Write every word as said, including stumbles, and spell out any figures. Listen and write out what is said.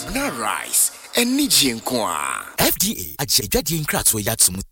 na rice, and Nijin Kwa. F D A, a Jadin Kratso Yatsum